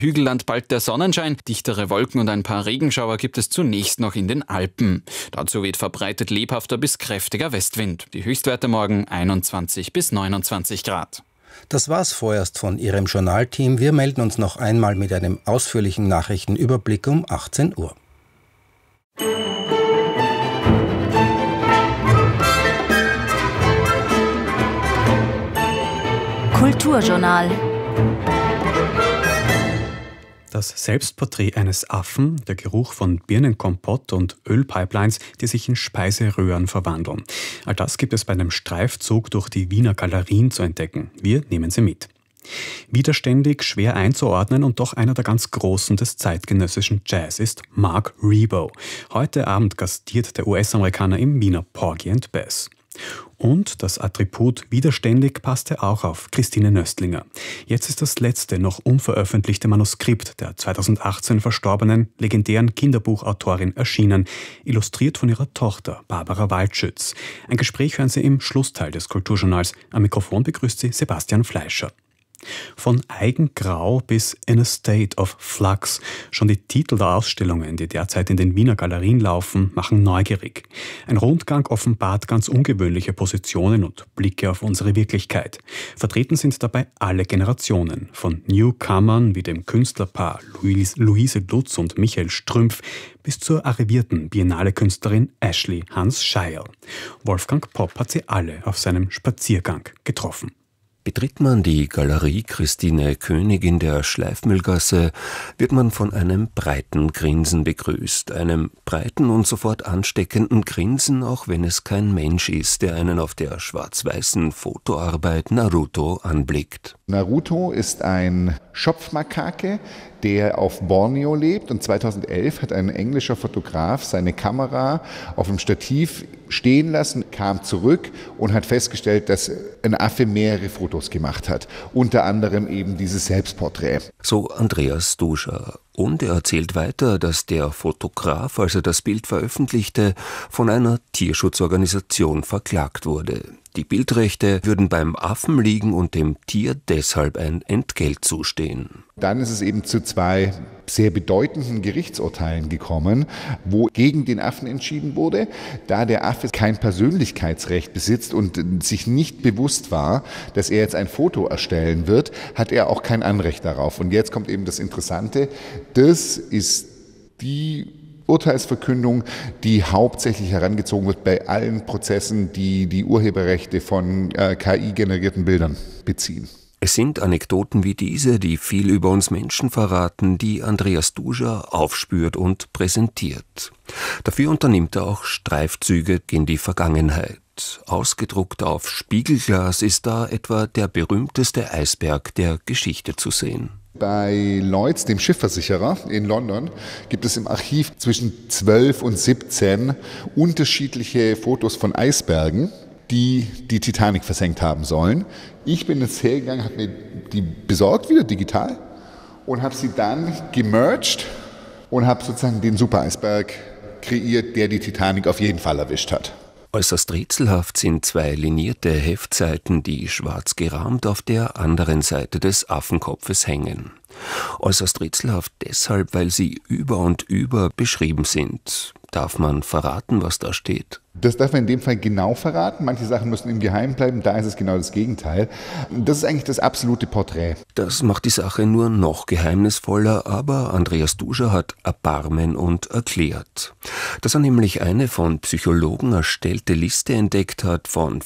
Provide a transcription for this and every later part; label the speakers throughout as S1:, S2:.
S1: Hügelland bald der Sonnenschein, dichtere Wolken und ein paar Regenschauer gibt es zunächst noch in den Alpen. Dazu weht verbreitet lebhafter bis kräftiger Westwind. Die Höchstwerte morgen 21 bis 29 Grad.
S2: Das war's vorerst von Ihrem Journalteam. Wir melden uns noch einmal mit einem ausführlichen Nachrichtenüberblick um 18 Uhr.
S3: Kulturjournal.
S4: Das Selbstporträt eines Affen, der Geruch von Birnenkompott und Ölpipelines, die sich in Speiseröhren verwandeln. All das gibt es bei einem Streifzug durch die Wiener Galerien zu entdecken. Wir nehmen Sie mit. Widerständig, schwer einzuordnen und doch einer der ganz Großen des zeitgenössischen Jazz ist Mark Ribot. Heute Abend gastiert der US-Amerikaner im Wiener Porgy & Bess. Und das Attribut widerständig passte auch auf Christine Nöstlinger. Jetzt ist das letzte noch unveröffentlichte Manuskript der 2018 verstorbenen legendären Kinderbuchautorin erschienen, illustriert von ihrer Tochter Barbara Waldschütz. Ein Gespräch hören Sie im Schlussteil des Kulturjournals. Am Mikrofon begrüßt Sie Sebastian Fleischer. Von Eigengrau bis In a State of Flux. Schon die Titel der Ausstellungen, die derzeit in den Wiener Galerien laufen, machen neugierig. Ein Rundgang offenbart ganz ungewöhnliche Positionen und Blicke auf unsere Wirklichkeit. Vertreten sind dabei alle Generationen. Von Newcomern wie dem Künstlerpaar Luise Lutz und Michael Strümpf bis zur arrivierten Biennale-Künstlerin Ashley Hans-Scheierl. Wolfgang Popp hat sie alle auf seinem Spaziergang getroffen.
S5: Betritt man die Galerie Christine König in der Schleifmühlgasse, wird man von einem breiten Grinsen begrüßt. Einem breiten und sofort ansteckenden Grinsen, auch wenn es kein Mensch ist, der einen auf der schwarz-weißen Fotoarbeit Naruto anblickt.
S6: Naruto ist ein Schopfmakake, der auf Borneo lebt, und 2011 hat ein englischer Fotograf seine Kamera auf dem Stativ stehen lassen, kam zurück und hat festgestellt, dass ein Affe mehrere Fotos gemacht hat, unter anderem eben dieses Selbstporträt.
S5: So Andreas Duscher. Und er erzählt weiter, dass der Fotograf, als er das Bild veröffentlichte, von einer Tierschutzorganisation verklagt wurde. Die Bildrechte würden beim Affen liegen und dem Tier deshalb ein Entgelt zustehen.
S6: Dann ist es eben zu zwei sehr bedeutenden Gerichtsurteilen gekommen, wo gegen den Affen entschieden wurde. Da der Affe kein Persönlichkeitsrecht besitzt und sich nicht bewusst war, dass er jetzt ein Foto erstellen wird, hat er auch kein Anrecht darauf. Und jetzt kommt eben das Interessante, das ist die Urteilsverkündung, die hauptsächlich herangezogen wird bei allen Prozessen, die die Urheberrechte von KI-generierten Bildern beziehen.
S5: Es sind Anekdoten wie diese, die viel über uns Menschen verraten, die Andreas Duscher aufspürt und präsentiert. Dafür unternimmt er auch Streifzüge in die Vergangenheit. Ausgedruckt auf Spiegelglas ist da etwa der berühmteste Eisberg der Geschichte zu sehen.
S6: Bei Lloyds, dem Schiffversicherer in London, gibt es im Archiv zwischen 12 und 17 unterschiedliche Fotos von Eisbergen, die die Titanic versenkt haben sollen. Ich bin jetzt hergegangen, habe mir die besorgt, wieder digital, und habe sie dann gemerged und habe sozusagen den Super-Eisberg kreiert, der die Titanic auf jeden Fall erwischt hat.
S5: Äußerst rätselhaft sind zwei linierte Heftseiten, die schwarz gerahmt auf der anderen Seite des Affenkopfes hängen. Äußerst rätselhaft deshalb, weil sie über und über beschrieben sind. Darf man verraten, was da steht?
S6: Das darf man in dem Fall genau verraten. Manche Sachen müssen im Geheimen bleiben, da ist es genau das Gegenteil. Das ist eigentlich das absolute Porträt.
S5: Das macht die Sache nur noch geheimnisvoller, aber Andreas Duscher hat Erbarmen und erklärt, dass er nämlich eine von Psychologen erstellte Liste entdeckt hat von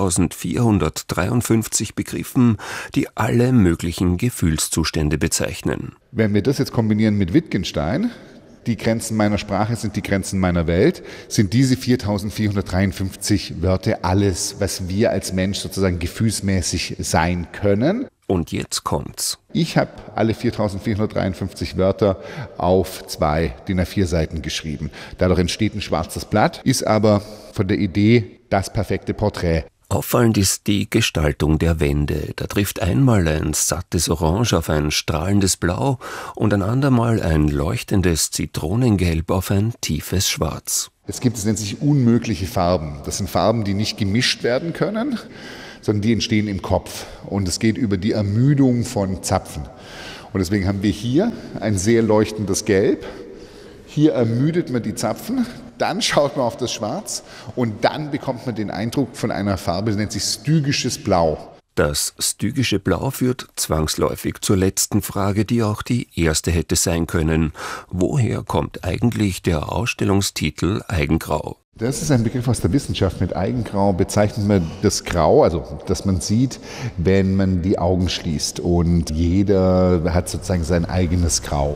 S5: 4.453 Begriffen, die alle möglichen Gefühlszustände bezeichnen.
S6: Wenn wir das jetzt kombinieren mit Wittgenstein, die Grenzen meiner Sprache sind die Grenzen meiner Welt, sind diese 4.453 Wörter alles, was wir als Mensch sozusagen gefühlsmäßig sein können.
S5: Und jetzt kommt's.
S6: Ich habe alle 4.453 Wörter auf 2 DIN A4 Seiten geschrieben. Dadurch entsteht ein schwarzes Blatt, ist aber von der Idee das perfekte Porträt.
S5: Auffallend ist die Gestaltung der Wände. Da trifft einmal ein sattes Orange auf ein strahlendes Blau und ein andermal ein leuchtendes Zitronengelb auf ein tiefes Schwarz.
S6: Es nennt sich unmögliche Farben. Das sind Farben, die nicht gemischt werden können, sondern die entstehen im Kopf. Und es geht über die Ermüdung von Zapfen. Und deswegen haben wir hier ein sehr leuchtendes Gelb. Hier ermüdet man die Zapfen, dann schaut man auf das Schwarz und dann bekommt man den Eindruck von einer Farbe, das nennt sich stygisches Blau.
S5: Das stygische Blau führt zwangsläufig zur letzten Frage, die auch die erste hätte sein können. Woher kommt eigentlich der Ausstellungstitel Eigengrau?
S6: Das ist ein Begriff aus der Wissenschaft. Mit Eigengrau bezeichnet man das Grau, also das man sieht, wenn man die Augen schließt. Und jeder hat sozusagen sein eigenes Grau.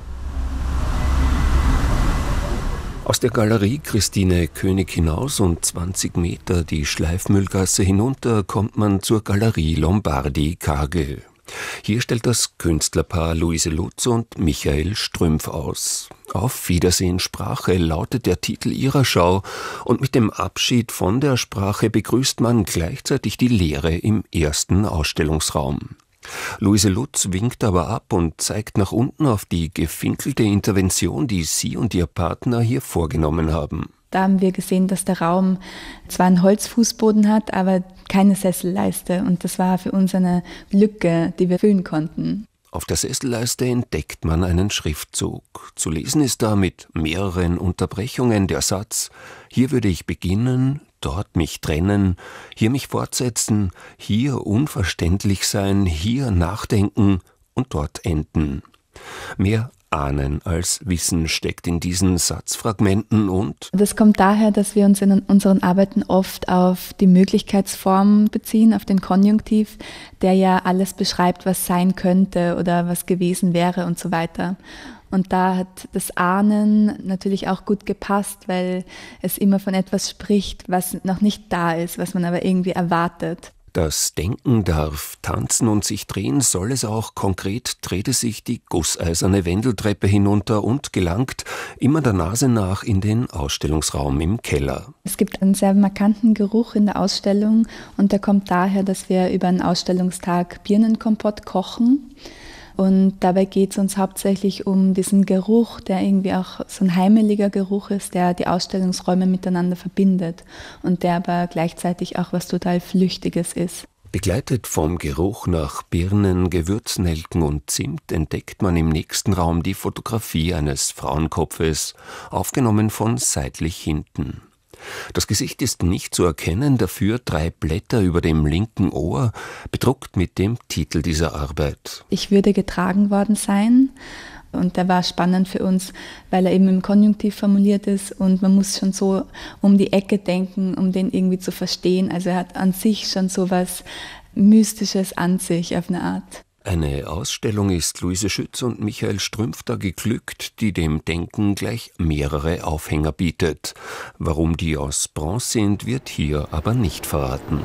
S5: Aus der Galerie Christine König hinaus und 20 Meter die Schleifmühlgasse hinunter kommt man zur Galerie Lombardi Karge. Hier stellt das Künstlerpaar Luise Lutz und Michael Strümpf aus. Auf Wiedersehen Sprache lautet der Titel ihrer Schau und mit dem Abschied von der Sprache begrüßt man gleichzeitig die Leere im ersten Ausstellungsraum. Luise Lutz winkt aber ab und zeigt nach unten auf die gefinkelte Intervention, die sie und ihr Partner hier vorgenommen haben.
S7: Da haben wir gesehen, dass der Raum zwar einen Holzfußboden hat, aber keine Sesselleiste. Und das war für uns eine Lücke, die wir füllen konnten.
S5: Auf der Sesselleiste entdeckt man einen Schriftzug. Zu lesen ist da mit mehreren Unterbrechungen der Satz: Hier würde ich beginnen, dort mich trennen, hier mich fortsetzen, hier unverständlich sein, hier nachdenken und dort enden. Mehr Ahnen als Wissen steckt in diesen Satzfragmenten und
S7: das kommt daher, dass wir uns in unseren Arbeiten oft auf die Möglichkeitsform beziehen, auf den Konjunktiv, der ja alles beschreibt, was sein könnte oder was gewesen wäre und so weiter. Und da hat das Ahnen natürlich auch gut gepasst, weil es immer von etwas spricht, was noch nicht da ist, was man aber irgendwie erwartet.
S5: Das Denken darf tanzen und sich drehen soll es auch. Konkret dreht es sich die gusseiserne Wendeltreppe hinunter und gelangt immer der Nase nach in den Ausstellungsraum im Keller.
S7: Es gibt einen sehr markanten Geruch in der Ausstellung und der kommt daher, dass wir über einen Ausstellungstag Birnenkompott kochen. Und dabei geht es uns hauptsächlich um diesen Geruch, der irgendwie auch so ein heimeliger Geruch ist, der die Ausstellungsräume miteinander verbindet und der aber gleichzeitig auch was total Flüchtiges ist.
S5: Begleitet vom Geruch nach Birnen, Gewürznelken und Zimt entdeckt man im nächsten Raum die Fotografie eines Frauenkopfes, aufgenommen von seitlich hinten. Das Gesicht ist nicht zu erkennen, dafür 3 Blätter über dem linken Ohr, bedruckt mit dem Titel dieser Arbeit.
S7: Ich würde getragen worden sein und der war spannend für uns, weil er eben im Konjunktiv formuliert ist und man muss schon so um die Ecke denken, um den irgendwie zu verstehen. Also er hat an sich schon so was Mystisches an sich auf eine Art.
S5: Eine Ausstellung ist Luise Schütz und Michael Strümpf da geglückt, die dem Denken gleich mehrere Aufhänger bietet. Warum die aus Bronze sind, wird hier aber nicht verraten.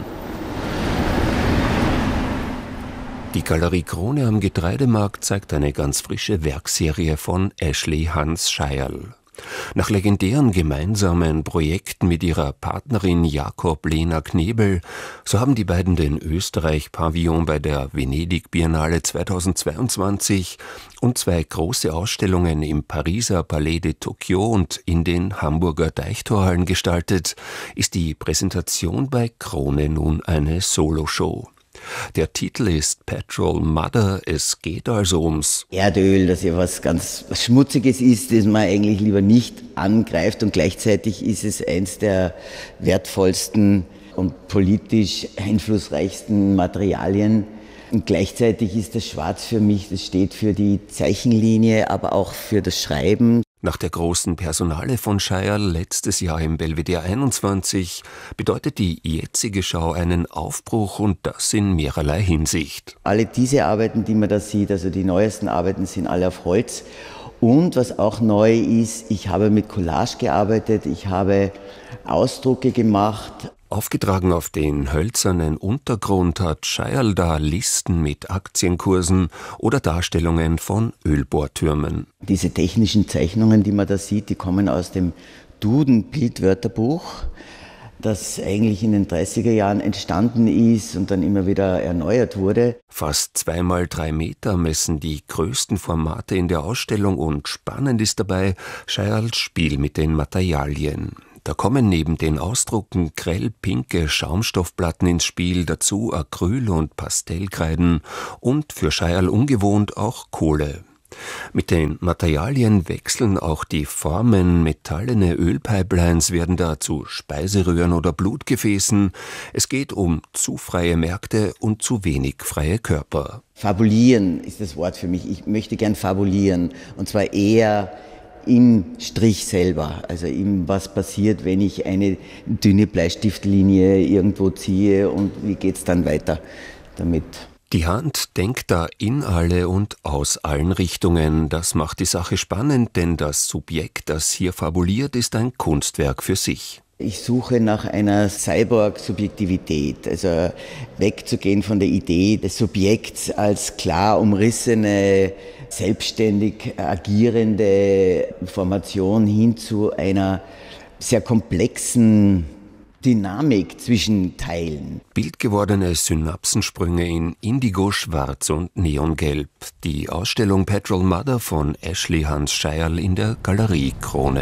S5: Die Galerie Krone am Getreidemarkt zeigt eine ganz frische Werkserie von Ashley Hans Scheierl. Nach legendären gemeinsamen Projekten mit ihrer Partnerin Jakob-Lena Knebel, so haben die beiden den Österreich-Pavillon bei der Venedig-Biennale 2022 und 2 große Ausstellungen im Pariser Palais de Tokyo und in den Hamburger Deichtorhallen gestaltet, ist die Präsentation bei Krone nun eine Soloshow. Der Titel ist Petrol Mother, es geht also ums
S8: Erdöl, das ja was ganz Schmutziges ist, das man eigentlich lieber nicht angreift und gleichzeitig ist es eins der wertvollsten und politisch einflussreichsten Materialien. Und gleichzeitig ist das Schwarz für mich, das steht für die Zeichenlinie, aber auch für das Schreiben.
S5: Nach der großen Personale von Scheierl letztes Jahr im Belvedere 21 bedeutet die jetzige Schau einen Aufbruch und das in mehrerlei Hinsicht.
S8: Alle diese Arbeiten, die man da sieht, also die neuesten Arbeiten, sind alle auf Holz. Und was auch neu ist, ich habe mit Collage gearbeitet, ich habe Ausdrucke gemacht.
S5: Aufgetragen auf den hölzernen Untergrund hat Scheierl da Listen mit Aktienkursen oder Darstellungen von Ölbohrtürmen.
S8: Diese technischen Zeichnungen, die man da sieht, die kommen aus dem Duden-Bildwörterbuch, das eigentlich in den 30er Jahren entstanden ist und dann immer wieder erneuert wurde.
S5: Fast 2 mal 3 Meter messen die größten Formate in der Ausstellung und spannend ist dabei Scheierls Spiel mit den Materialien. Da kommen neben den Ausdrucken grell-pinke Schaumstoffplatten ins Spiel, dazu Acryl- und Pastellkreiden und für Scheierl ungewohnt auch Kohle. Mit den Materialien wechseln auch die Formen, metallene Ölpipelines werden da zu Speiseröhren oder Blutgefäßen. Es geht um zu freie Märkte und zu wenig freie Körper.
S8: Fabulieren ist das Wort für mich. Ich möchte gern fabulieren, und zwar eher im Strich selber, also was passiert, wenn ich eine dünne Bleistiftlinie irgendwo ziehe und wie geht's dann weiter damit.
S5: Die Hand denkt da in alle und aus allen Richtungen. Das macht die Sache spannend, denn das Subjekt, das hier fabuliert, ist ein Kunstwerk für sich.
S8: Ich suche nach einer Cyborg-Subjektivität, also wegzugehen von der Idee des Subjekts als klar umrissene, selbstständig agierende Formation hin zu einer sehr komplexen Dynamik zwischen Teilen.
S5: Bildgewordene Synapsensprünge in Indigo, Schwarz und Neongelb. Die Ausstellung Petrol Mother von Ashley Hans Scheierl in der Galerie Krone.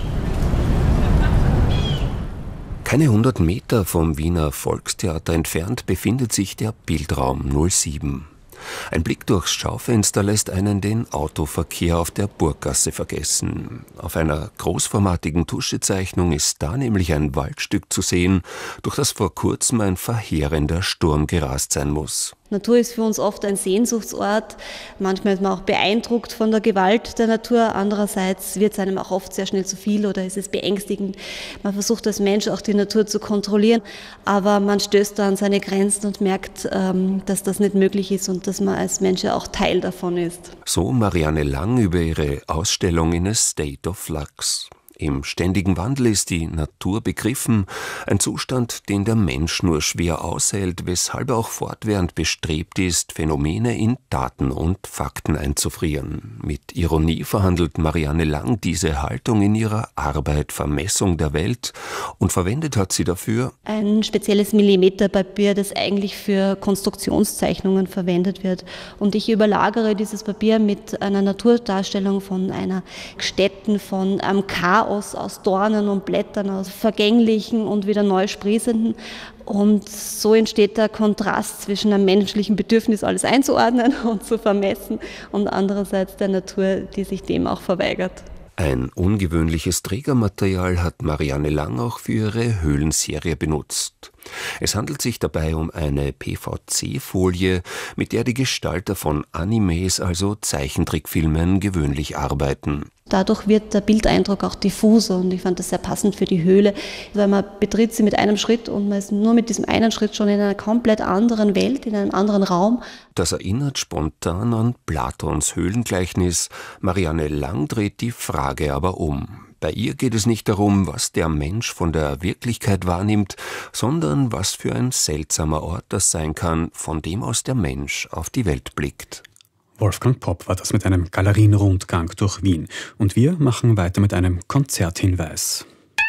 S5: Keine 100 Meter vom Wiener Volkstheater entfernt befindet sich der Bildraum 07. Ein Blick durchs Schaufenster lässt einen den Autoverkehr auf der Burggasse vergessen. Auf einer großformatigen Tuschezeichnung ist da nämlich ein Waldstück zu sehen, durch das vor kurzem ein verheerender Sturm gerast sein muss.
S9: Natur ist für uns oft ein Sehnsuchtsort. Manchmal ist man auch beeindruckt von der Gewalt der Natur. Andererseits wird es einem auch oft sehr schnell zu viel oder ist es beängstigend. Man versucht als Mensch auch die Natur zu kontrollieren, aber man stößt da an seine Grenzen und merkt, dass das nicht möglich ist und dass man als Mensch ja auch Teil davon ist.
S5: So Marianne Lang über ihre Ausstellung in a State of Flux. Im ständigen Wandel ist die Natur begriffen, ein Zustand, den der Mensch nur schwer aushält, weshalb er auch fortwährend bestrebt ist, Phänomene in Daten und Fakten einzufrieren. Mit Ironie verhandelt Marianne Lang diese Haltung in ihrer Arbeit Vermessung der Welt und verwendet hat sie dafür
S9: ein spezielles Millimeterpapier, das eigentlich für Konstruktionszeichnungen verwendet wird. Und ich überlagere dieses Papier mit einer Naturdarstellung von einer Stätten, von einem Chaos aus Dornen und Blättern, aus vergänglichen und wieder neu sprießenden. Und so entsteht der Kontrast zwischen einem menschlichen Bedürfnis, alles einzuordnen und zu vermessen, und andererseits der Natur, die sich dem auch verweigert.
S5: Ein ungewöhnliches Trägermaterial hat Marianne Lang auch für ihre Höhlenserie benutzt. Es handelt sich dabei um eine PVC-Folie, mit der die Gestalter von Animes, also Zeichentrickfilmen, gewöhnlich arbeiten.
S9: Dadurch wird der Bildeindruck auch diffuser und ich fand das sehr passend für die Höhle, weil man betritt sie mit einem Schritt und man ist nur mit diesem einen Schritt schon in einer komplett anderen Welt, in einem anderen Raum.
S5: Das erinnert spontan an Platons Höhlengleichnis. Marianne Lang dreht die Frage aber um. Bei ihr geht es nicht darum, was der Mensch von der Wirklichkeit wahrnimmt, sondern was für ein seltsamer Ort das sein kann, von dem aus der Mensch auf die Welt blickt.
S4: Wolfgang Popp war das mit einem Galerienrundgang durch Wien. Und wir machen weiter mit einem Konzerthinweis.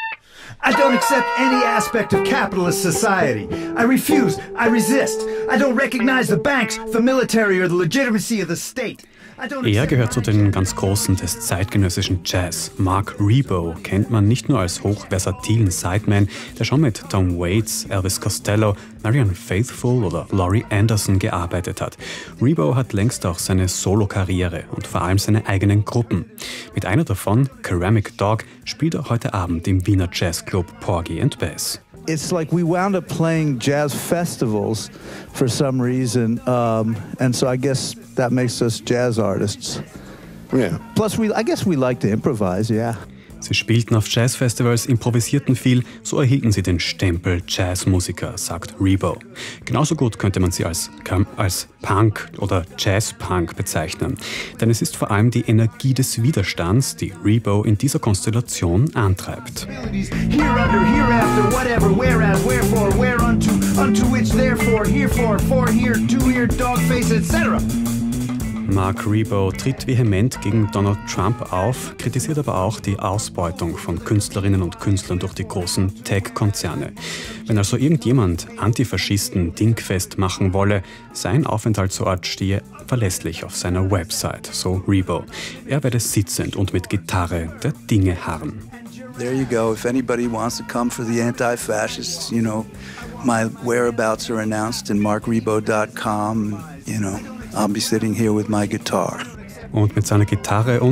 S10: I don't accept any aspect of capitalist society. I refuse. I resist. I don't recognize the banks, the military or the legitimacy of the state.
S4: Er gehört zu den ganz Großen des zeitgenössischen Jazz. Mark Ribot kennt man nicht nur als hochversatilen Sideman, der schon mit Tom Waits, Elvis Costello, Marianne Faithfull oder Laurie Anderson gearbeitet hat. Ribot hat längst auch seine Solokarriere und vor allem seine eigenen Gruppen. Mit einer davon, Ceramic Dog, spielt er heute Abend im Wiener Jazzclub Porgy & Bess.
S11: It's like we wound up playing jazz festivals for some reason, and so I guess that makes us jazz artists. Yeah. Plus, I guess we like to improvise, yeah.
S4: Sie spielten auf Jazzfestivals, improvisierten viel, so erhielten sie den Stempel Jazzmusiker, sagt Ribot. Genauso gut könnte man sie als Punk oder Jazzpunk bezeichnen. Denn es ist vor allem die Energie des Widerstands, die Ribot in dieser Konstellation antreibt. Mark Ribot tritt vehement gegen Donald Trump auf, kritisiert aber auch die Ausbeutung von Künstlerinnen und Künstlern durch die großen Tech-Konzerne. Wenn also irgendjemand Antifaschisten dingfest machen wolle, sein Aufenthaltsort stehe verlässlich auf seiner Website, so Ribot. Er werde sitzend und mit Gitarre der Dinge harren.
S12: there you go. If anybody wants to come for the anti-fascists, you know, my whereabouts are announced in markrebo.com. You know, I'll be sitting here with my guitar.
S4: Und mit seiner Gitarre